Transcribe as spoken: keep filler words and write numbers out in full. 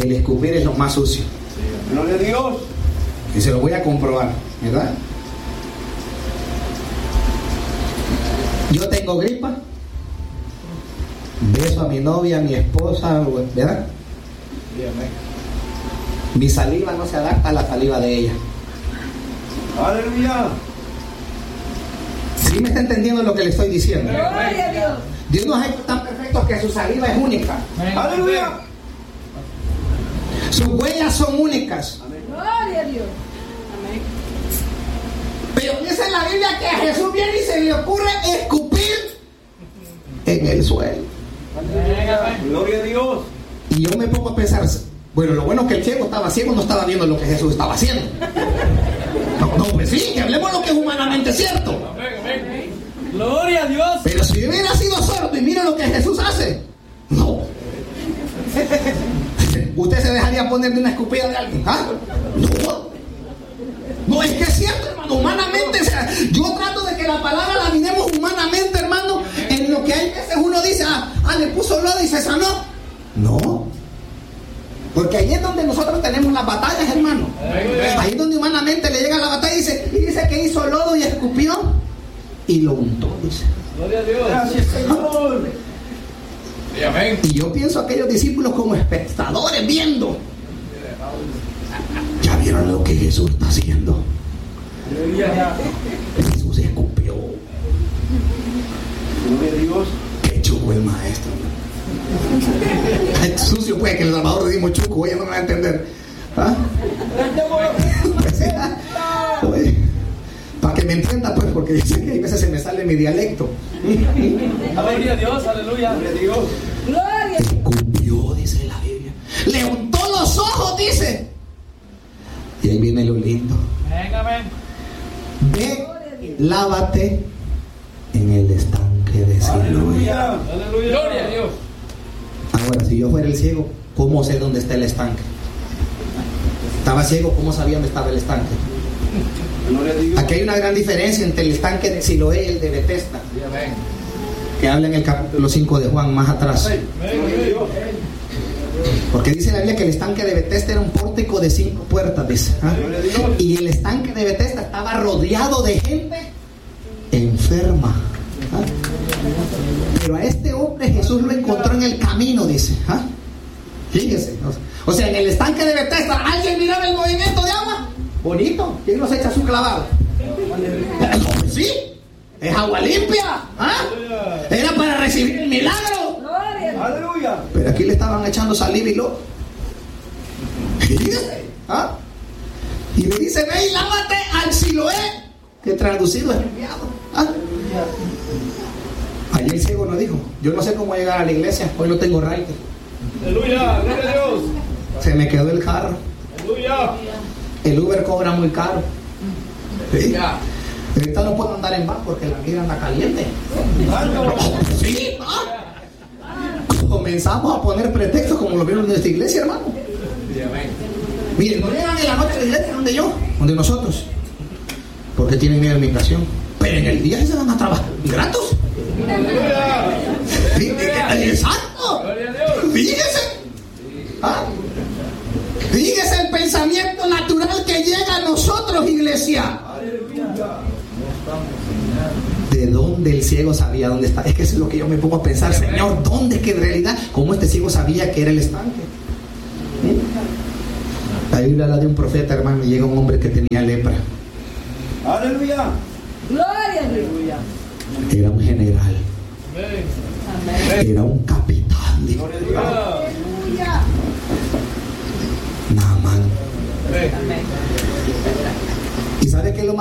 el escupir es lo más sucio. Gloria a Dios. Y se lo voy a comprobar, ¿verdad? Yo tengo gripa, beso a mi novia, a mi esposa, ¿verdad? Mi saliva no se adapta a la saliva de ella. Aleluya. ¿Sí me está entendiendo lo que le estoy diciendo? Gloria a Dios. Dios nos ha hecho tan perfectos que su saliva es única. Aleluya. Sus huellas son únicas. Gloria a Dios. Pero dice la Biblia que a Jesús viene y se le ocurre escupir en el suelo. Gloria a Dios. Y yo me pongo a pensar, bueno, lo bueno es que el ciego estaba ciego, no estaba viendo lo que Jesús estaba haciendo. No, no, pues sí, que hablemos lo que es humanamente cierto. Gloria a Dios. Pero si hubiera sido sordo y mira lo que Jesús hace, no. ¿Usted se dejaría poner de una escupida de alguien? ¿Ah? No. No, es que es cierto, hermano, humanamente, o sea, yo trato de que la palabra la miremos humanamente, hermano, en lo que hay veces uno dice, ah, ah le puso lodo y se sanó. No. Porque ahí es donde nosotros tenemos las batallas, hermano. Ahí es donde humanamente le llega la batalla y dice, y dice que hizo lodo y escupió y lo untó, dice. Gloria a Dios. Gracias, Señor. Y amén. Y yo pienso a aquellos discípulos como espectadores viendo. Ya vieron lo que Jesús está haciendo. Jesús escupió. Gloria a Dios. Qué chuco el maestro. Es sucio, pues, que en El Salvador decimos chuco, ella no me va a entender. ¿Ah? Pues, para que me entienda, pues, porque dice que a veces se me sale mi dialecto. Gloria a Dios, aleluya. Gloria a Dios. Gloria. Escupió, dice la Biblia. Le untó los ojos, dice. Y ahí viene lo lindo. Amén, amén. Ve, lávate en el estanque de Siloé. Aleluya. Aleluya. Gloria a Dios. Ahora, si yo fuera el ciego, ¿cómo sé dónde está el estanque? Estaba ciego, ¿cómo sabía dónde estaba el estanque? Gloria a Dios. Aquí hay una gran diferencia entre el estanque de Siloé y el de Betesda, Amén. que habla en el capítulo cinco de Juan, más atrás. Gloria a Dios. Porque dice la Biblia que el estanque de Betesda era un pórtico de cinco puertas, dice. ¿Ah? Gloria a Dios. Y el estanque de Betesda estaba rodeado de gente enferma. ¿Ah? Pero a este hombre Jesús lo encontró en el camino, dice. ¿Ah? Fíjese. O sea, en el estanque de Betesda, ¿alguien miraba el movimiento de agua? Bonito. ¿Quién nos echa su clavado? No, sí. Es agua limpia. ¿Ah? Era para recibir el milagro. Gloria. Aleluya. Pero aquí le estaban echando saliva y lodo. Fíjese. ¿Ah? Y le dice, ve y lávate al Siloé, que traducido es enviado. ¿Ah? Ayer el ciego nos dijo, yo no sé cómo llegar a la iglesia, hoy no tengo raite. Aleluya. Gloria a Dios. Se me quedó el carro. Aleluya. El Uber cobra muy caro. ¿Sí? Ahorita no puedo andar en van porque la vida anda caliente. ¿Sí? ¿Ah? Comenzamos a poner pretextos como lo vieron en esta iglesia, hermano. Miren, no llegan en la noche a la iglesia donde yo, donde nosotros, porque tienen miedo a la invitación. Pero en el día se van a trabajar gratos. ¿Sí? Exacto. Fíjese. ¿Ah? Fíjese el pensamiento natural que llega a nosotros, iglesia. ¿De dónde el ciego sabía dónde está? Es que eso es lo que yo me pongo a pensar, Señor, ¿dónde que en realidad, cómo este ciego sabía que era el estanque? ¿Sí? La Biblia habla de un profeta, hermano, y llega un hombre que tenía lepra. Aleluya. Gloria a Dios. Era un general, Amén. era un capitán, digo. Aleluya. Naamán. Amén. ¿Y sabe qué es lo más